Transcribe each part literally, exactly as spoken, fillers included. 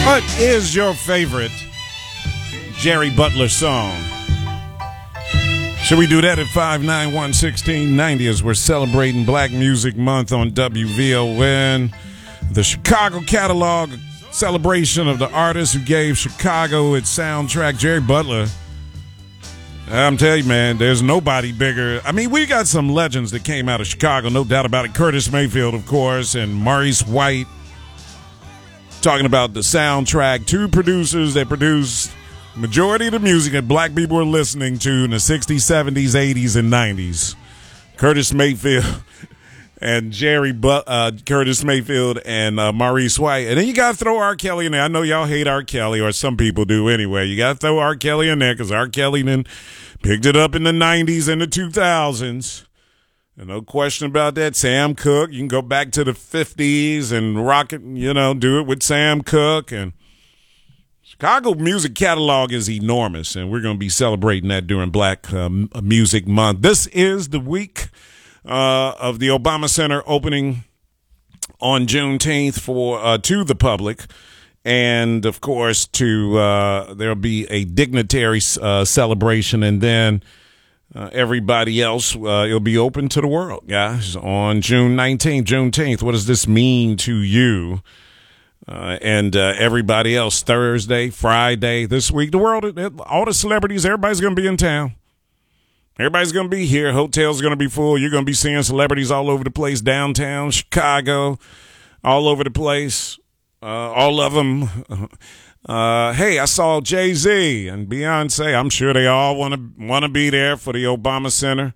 What is your favorite Jerry Butler song? Should we do that at five nine one, one six nine zero as we're celebrating Black Music Month on W V O N? The Chicago Catalog celebration of the artist who gave Chicago its soundtrack, Jerry Butler. I'm telling you, man, there's nobody bigger. I mean, we got some legends that came out of Chicago, no doubt about it. Curtis Mayfield, of course, and Maurice White. Talking about the soundtrack, two producers that produced majority of the music that black people were listening to in the sixties, seventies, eighties, and nineties. Curtis Mayfield and Jerry but uh, Curtis Mayfield and uh, Maurice White. And then you got to throw R. Kelly in there. I know y'all hate R. Kelly, or some people do anyway. You got to throw R. Kelly in there because R. Kelly then picked it up in the nineties and the two thousands. And no question about that. Sam Cooke, you can go back to the fifties and rock it, you know, do it with Sam Cooke. And Chicago music catalog is enormous, and we're going to be celebrating that during Black um, Music Month. This is the week uh, of the Obama Center opening on Juneteenth for uh, to the public, and of course, to uh, there'll be a dignitary uh, celebration, and then uh, everybody else uh, it'll be open to the world, guys, on June nineteenth, Juneteenth. What does this mean to you? Uh, and uh, everybody else, Thursday, Friday, this week, the world, all the celebrities, everybody's going to be in town. Everybody's going to be here. Hotels are going to be full. You're going to be seeing celebrities all over the place, downtown, Chicago, all over the place, uh, all of them. Uh, hey, I saw Jay-Z and Beyonce. I'm sure they all want to want to be there for the Obama Center.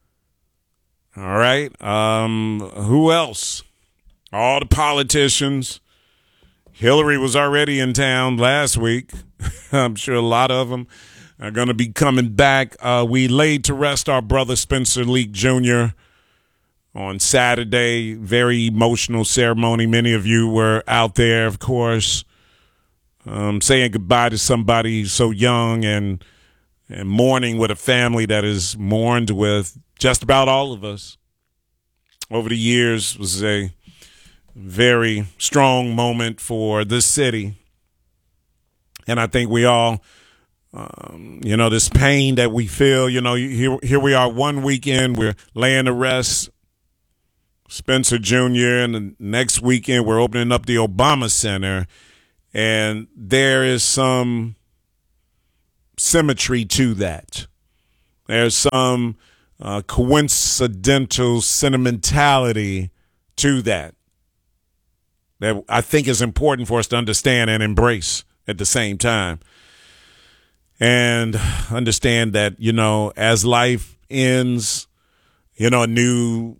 All right. Um, who else? All the politicians. Hillary was already in town last week. I'm sure a lot of them are going to be coming back. Uh, we laid to rest our brother Spencer Leak Junior on Saturday. Very emotional ceremony. Many of you were out there, of course, um, saying goodbye to somebody so young and and mourning with a family that is mourned with just about all of us. Over the years, was a very strong moment for this city. And I think we all, um, you know, this pain that we feel, you know, here, here we are one weekend, we're laying to rest Spencer Junior And the next weekend, we're opening up the Obama Center. And there is some symmetry to that. There's some uh, coincidental sentimentality to that. That I think is important for us to understand and embrace at the same time. And understand that, you know, as life ends, you know, a new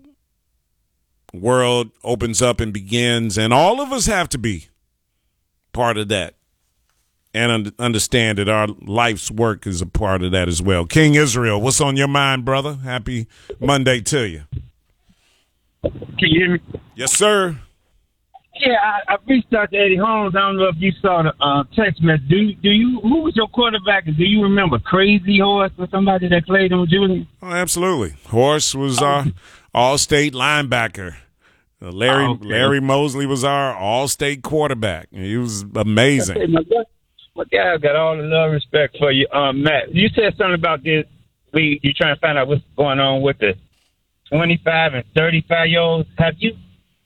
world opens up and begins, and all of us have to be part of that and un- understand that our life's work is a part of that as well. King Israel, what's on your mind, brother? Happy Monday to you. Can you hear me? Yes, sir. Yeah, I, I reached out to Eddie Holmes. I don't know if you saw the uh, text message. Do do you? Who was your quarterback? Do you remember Crazy Horse or somebody that played on Julian? Oh, absolutely. Horse was our all-state linebacker. Uh, Larry Oh, okay. Larry Mosley was our all-state quarterback. He was amazing. Okay, my guy, my guy got all the love and respect for you, um, Matt. You said something about this. We you trying to find out what's going on with the twenty-five and thirty-five year olds. Have you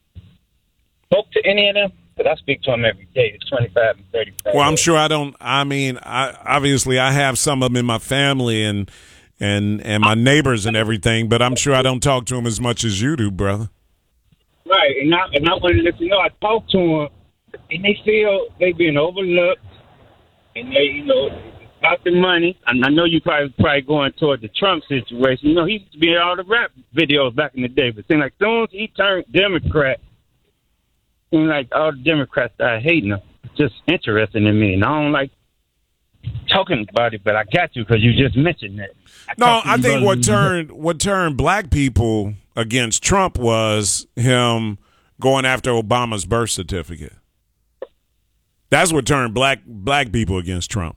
spoke to any of them? Because I speak to them every day. It's twenty-five and thirty-five. Well, I'm sure I don't. I mean, I obviously I have some of them in my family and and and my neighbors and everything, but I'm sure I don't talk to them as much as you do, brother. Right, and I and I wanted to let you know I talked to them, and they feel they've been overlooked, and they, you know, about the money. And I know you probably probably going toward the Trump situation. You know, he used to be in all the rap videos back in the day, but it seemed like as soon as he turned Democrat, it seemed like all the Democrats started hating him. It's just interesting to me, and I don't like talking about it, but I got you because you just mentioned that. I No, I think what turned what turned black people against Trump was him going after Obama's birth certificate. That's what turned black black people against Trump.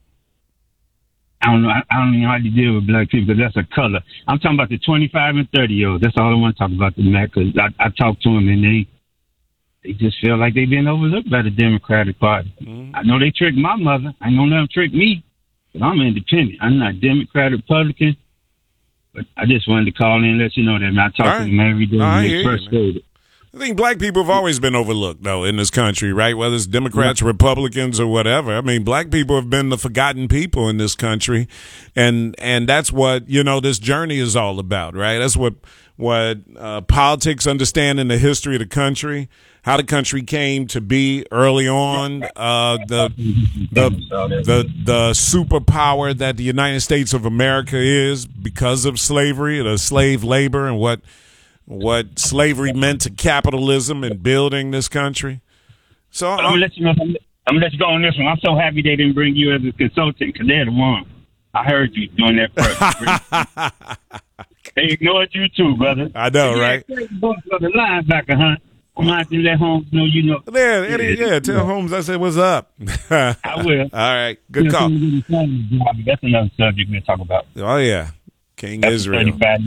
I don't know. I, I don't even know how to deal with black people because that's a color. I'm talking about the twenty-five and thirty year olds. That's all I want to talk about, the Mac. Because I, I talked to them and they they just feel like they've been overlooked by the Democratic Party. Mm-hmm. I know they tricked my mother. I know them trick me, but I'm independent. I'm not Democrat, Republican. But I just wanted to call in and let you know that I'm not talking right. to them every day. I, hear you, I think black people have always been overlooked, though, in this country, right? Whether it's Democrats, yeah. Republicans, or whatever. I mean, black people have been the forgotten people in this country, and and that's what, you know, this journey is all about, right? That's what what uh, politics, understanding the history of the country, how the country came to be early on, uh, the the the the superpower that the United States of America is because of slavery, the slave labor, and what what slavery meant to capitalism and building this country. So I'm, I'm gonna let you know. I'm, I'm gonna let you go on this one. I'm so happy they didn't bring you as a consultant because they're the one. I heard you doing that first. They ignored you too, brother. I know, right? The linebacker, huh? I'm going to let Holmes know you know. There, Eddie, yeah, tell Holmes I said, what's up? I will. All right, good call. That's another subject we'll talk about. Oh, yeah. King That's Israel.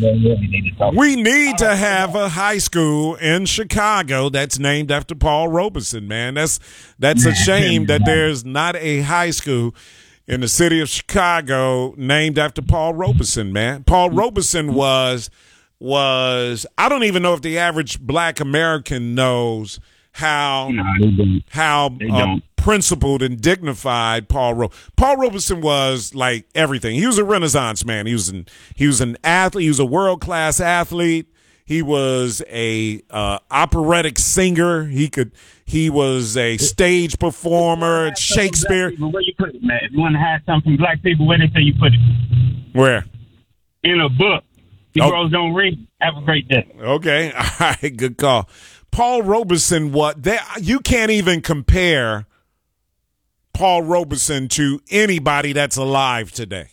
We need to have a high school in Chicago that's named after Paul Robeson, man. That's that's a shame that there's not a high school in the city of Chicago named after Paul Robeson, man. Paul Robeson was was I don't even know if the average black American knows how no, they don't. how they uh, don't. principled and dignified Paul Ro- Paul Robeson was, like, everything. He was a Renaissance man. He was an he was an athlete. He was a world class athlete. He was a uh, operatic singer. He could. He was a stage performer. Shakespeare. People, where you put it, man? If you want to have something from black people, where they say you put it? Where? In a book. Heroes oh. don't read. Have a great day. Okay. All right. Good call. Paul Robeson. What? They, you can't even compare Paul Robeson to anybody that's alive today.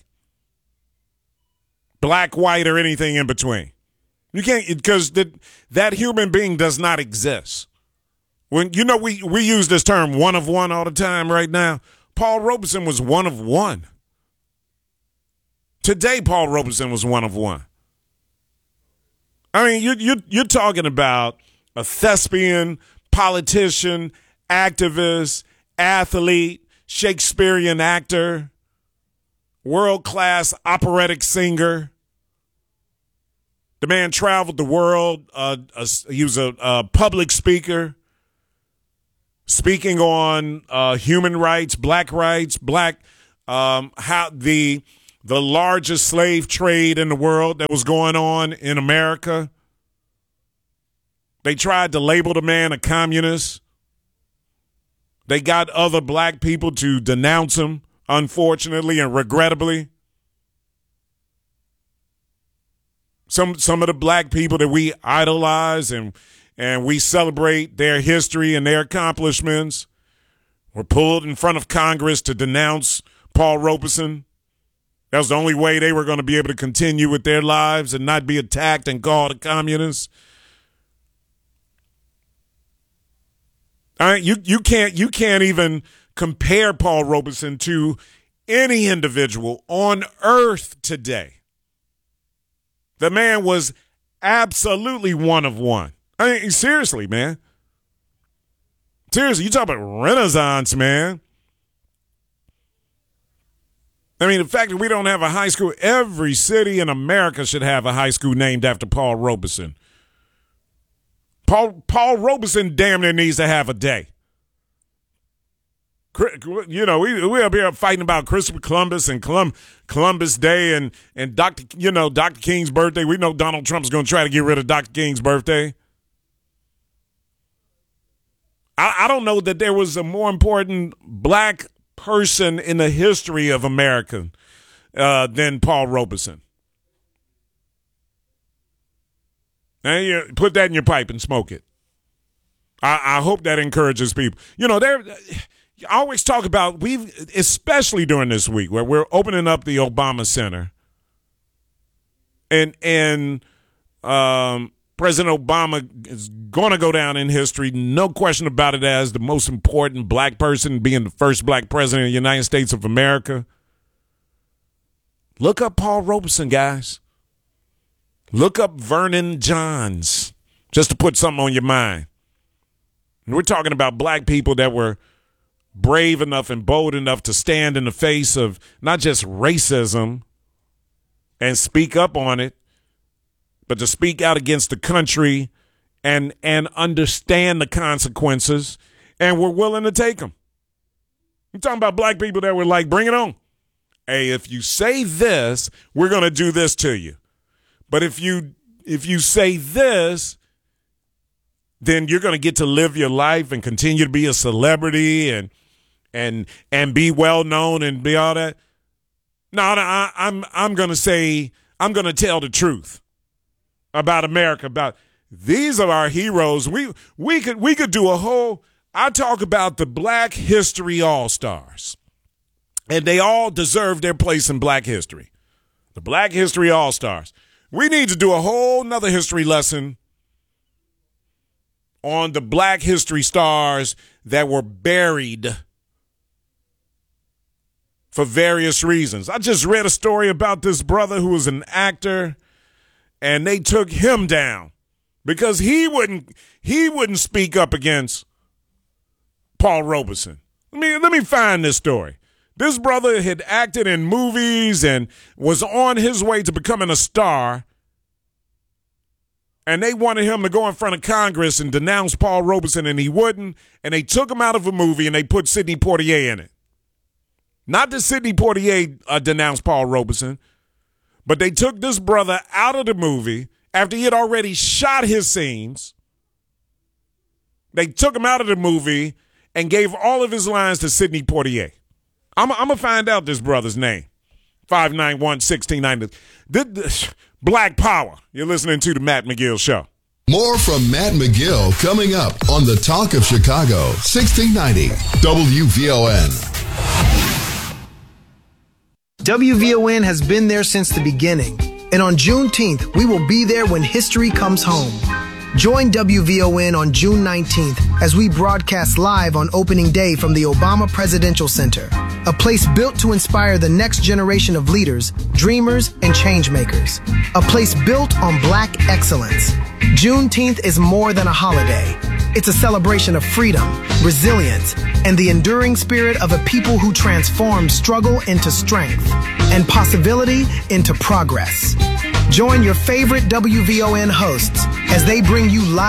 Black, white, or anything in between. You can't, because that that human being does not exist. When you know we, we use this term one of one all the time right now. Paul Robeson was one of one. Today, Paul Robeson was one of one. I mean, you you you're talking about a thespian, politician, activist, athlete, Shakespearean actor, world-class operatic singer. The man traveled the world. Uh, uh, he was a, a public speaker, speaking on uh, human rights, black rights, black um, how the the largest slave trade in the world that was going on in America. They tried to label the man a communist. They got other black people to denounce him, unfortunately and regrettably. Some some of the black people that we idolize and and we celebrate their history and their accomplishments were pulled in front of Congress to denounce Paul Robeson. That was the only way they were going to be able to continue with their lives and not be attacked and called a communist. All right, you you can't you can't even compare Paul Robeson to any individual on earth today. The man was absolutely one of one. I mean, seriously, man. Seriously, you talk about Renaissance, man. I mean, the fact that we don't have a high school, every city in America should have a high school named after Paul Robeson. Paul Paul Robeson damn near needs to have a day. You know, we we up here fighting about Christopher Columbus and Colum, Columbus Day and and Doctor you know Doctor King's birthday. We know Donald Trump's going to try to get rid of Doctor King's birthday. I, I don't know that there was a more important black person in the history of America uh, than Paul Robeson. Now you put that in your pipe and smoke it. I, I hope that encourages people. You know, there. I always talk about, we've, especially during this week where we're opening up the Obama Center, and and um, President Obama is going to go down in history, no question about it, as the most important black person, being the first black president of the United States of America. Look up Paul Robeson, guys. Look up Vernon Johns, just to put something on your mind. And we're talking about black people that were brave enough and bold enough to stand in the face of not just racism and speak up on it, but to speak out against the country and and understand the consequences, and were willing to take them. I'm talking about black people that were like, bring it on. Hey, if you say this, we're going to do this to you. But if you if you say this, then you're going to get to live your life and continue to be a celebrity and and and be well known and be all that. No, I, I'm I'm going to say I'm going to tell the truth about America. About these are our heroes. We we could we could do a whole. I talk about the Black History All-Stars, and they all deserve their place in Black history. The Black History All-Stars. We need to do a whole nother history lesson on the Black History stars that were buried for various reasons. I just read a story about this brother who was an actor, and they took him down because he wouldn't he wouldn't speak up against Paul Robeson. Let me let me find this story. This brother had acted in movies and was on his way to becoming a star, and they wanted him to go in front of Congress and denounce Paul Robeson, and he wouldn't, and they took him out of a movie and they put Sidney Poitier in it. Not that Sidney Poitier uh, denounced Paul Robeson, but they took this brother out of the movie after he had already shot his scenes. They took him out of the movie and gave all of his lines to Sidney Poitier. I'm, I'm going to find out this brother's name. five nine one, one six nine zero. Black Power. You're listening to the Matt McGill Show. More from Matt McGill coming up on the Talk of Chicago, sixteen ninety W V O N. W V O N has been there since the beginning. And on Juneteenth, we will be there when history comes home. Join W V O N on June nineteenth as we broadcast live on opening day from the Obama Presidential Center, a place built to inspire the next generation of leaders, dreamers, and changemakers. A place built on Black excellence. Juneteenth is more than a holiday. It's a celebration of freedom, resilience, and the enduring spirit of a people who transform struggle into strength and possibility into progress. Join your favorite W V O N hosts as they bring you live